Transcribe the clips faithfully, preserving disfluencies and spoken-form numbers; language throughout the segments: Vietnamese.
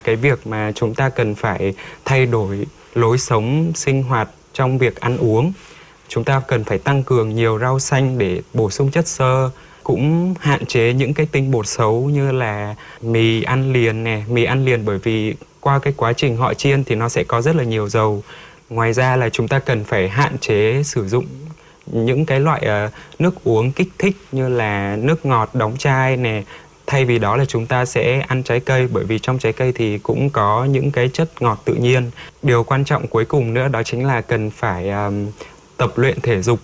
Cái việc mà chúng ta cần phải thay đổi lối sống sinh hoạt trong việc ăn uống. Chúng ta cần phải tăng cường nhiều rau xanh để bổ sung chất xơ, cũng hạn chế những cái tinh bột xấu như là mì ăn liền nè, mì ăn liền bởi vì qua cái quá trình họ chiên thì nó sẽ có rất là nhiều dầu. Ngoài ra là chúng ta cần phải hạn chế sử dụng những cái loại uh, nước uống kích thích như là nước ngọt đóng chai nè. Thay vì đó là chúng ta sẽ ăn trái cây, bởi vì trong trái cây thì cũng có những cái chất ngọt tự nhiên. Điều quan trọng cuối cùng nữa đó chính là cần phải um, tập luyện thể dục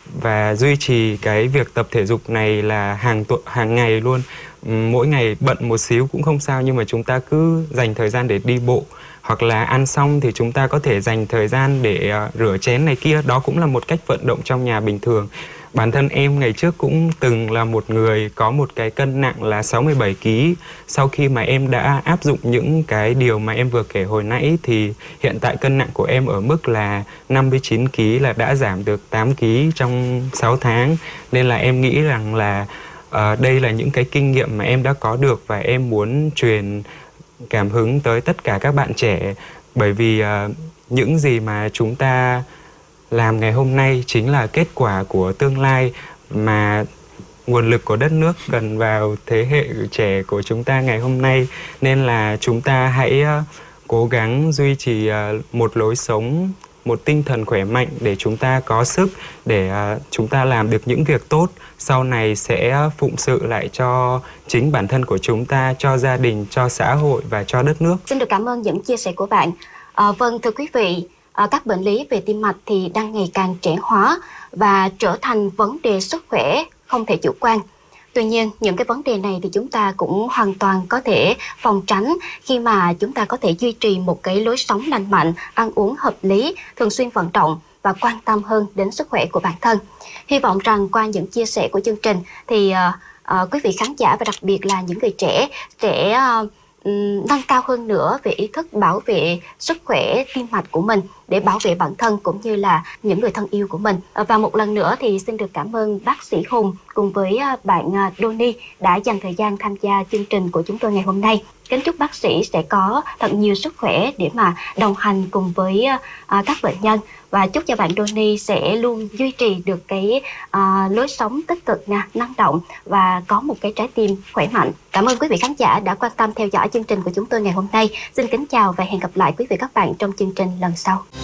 và duy trì cái việc tập thể dục này là hàng tuần, hàng ngày luôn. Mỗi ngày bận một xíu cũng không sao, nhưng mà chúng ta cứ dành thời gian để đi bộ, hoặc là ăn xong thì chúng ta có thể dành thời gian để uh, rửa chén này kia. Đó cũng là một cách vận động trong nhà bình thường. Bản thân em ngày trước cũng từng là một người có một cái cân nặng là sáu mươi bảy ki lô gam. Sau khi mà em đã áp dụng những cái điều mà em vừa kể hồi nãy thì hiện tại cân nặng của em ở mức là năm mươi chín ki lô gam, là đã giảm được tám ki lô gam trong sáu tháng. Nên là em nghĩ rằng là uh, đây là những cái kinh nghiệm mà em đã có được, và em muốn truyền cảm hứng tới tất cả các bạn trẻ. Bởi vì uh, những gì mà chúng ta làm ngày hôm nay chính là kết quả của tương lai mà nguồn lực của đất nước cần vào thế hệ trẻ của chúng ta ngày hôm nay. Nên là chúng ta hãy uh, cố gắng duy trì uh, một lối sống, một tinh thần khỏe mạnh để chúng ta có sức để uh, chúng ta làm được những việc tốt sau này sẽ phụng sự lại cho chính bản thân của chúng ta, cho gia đình, cho xã hội và cho đất nước. Xin được cảm ơn những chia sẻ của bạn. À, vâng, thưa quý vị, à, các bệnh lý về tim mạch thì đang ngày càng trẻ hóa và trở thành vấn đề sức khỏe không thể chủ quan. Tuy nhiên, những cái vấn đề này thì chúng ta cũng hoàn toàn có thể phòng tránh khi mà chúng ta có thể duy trì một cái lối sống lành mạnh, ăn uống hợp lý, thường xuyên vận động và quan tâm hơn đến sức khỏe của bản thân. Hy vọng rằng qua những chia sẻ của chương trình thì uh, uh, quý vị khán giả và đặc biệt là những người trẻ sẽ uh, nâng cao hơn nữa về ý thức bảo vệ sức khỏe tim mạch của mình, để bảo vệ bản thân cũng như là những người thân yêu của mình. Và một lần nữa thì xin được cảm ơn bác sĩ Hùng cùng với bạn Donny đã dành thời gian tham gia chương trình của chúng tôi ngày hôm nay. Kính chúc bác sĩ sẽ có thật nhiều sức khỏe để mà đồng hành cùng với uh, các bệnh nhân, và chúc cho bạn Donny sẽ luôn duy trì được cái uh, lối sống tích cực nè, năng động và có một cái trái tim khỏe mạnh. Cảm ơn quý vị khán giả đã quan tâm theo dõi chương trình của chúng tôi ngày hôm nay. Xin kính chào và hẹn gặp lại quý vị các bạn trong chương trình lần sau.